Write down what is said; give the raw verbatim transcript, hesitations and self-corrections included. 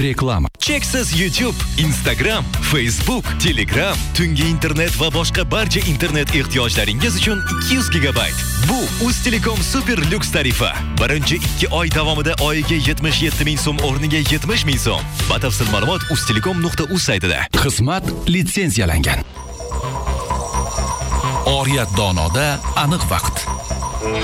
Reklama. Cheksiz YouTube, Instagram, Facebook, Telegram, tungi internet va boshqa barcha internet ehtiyojlaringiz uchun ikki yuz gigabayt. Bu Uztelecom super lyuks tarifi. Birinchi ikki oy davomida oyiga yetmish yetti ming so'm o'rniga yetmish ming so'm. Batafsil ma'lumot uztelecom nuqta uz saytida. Xizmat litsenziyalangan. Oriyat donoda aniq vaqt.